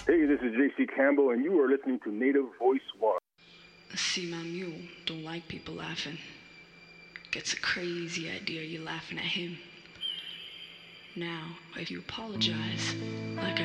Hey, this is JC Campbell, and you are listening to Native Voice One. See, my mule don't like people laughing. Gets a crazy idea you're laughing at him. Now, if you apologize, like I